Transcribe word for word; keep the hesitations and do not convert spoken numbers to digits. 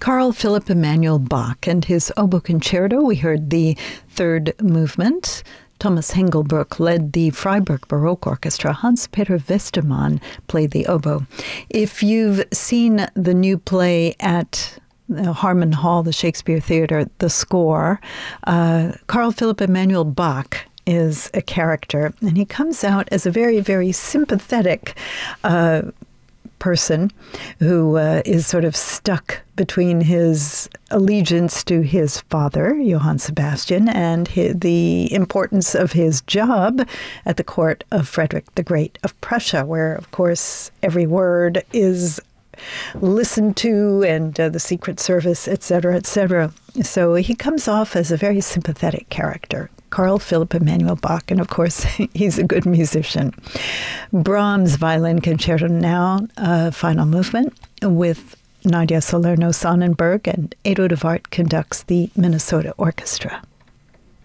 Carl Philipp Emanuel Bach and his oboe concerto. We heard the third movement. Thomas Hengelbrook led the Freiburg Baroque Orchestra. Hans-Peter Westermann played the oboe. If you've seen the new play at the Harmon Hall, the Shakespeare Theatre, The Score, uh, Carl Philipp Emanuel Bach is a character, and he comes out as a very, very sympathetic uh, person who uh, is sort of stuck between his allegiance to his father, Johann Sebastian, and his, the importance of his job at the court of Frederick the Great of Prussia, where, of course, every word is listened to, and uh, the Secret Service, et cetera, et cetera. So he comes off as a very sympathetic character. Carl Philipp Emanuel Bach, and of course, he's a good musician. Brahms Violin Concerto now, uh, final movement, with Nadia Salerno Sonnenberg, and Edo de Wart conducts the Minnesota Orchestra.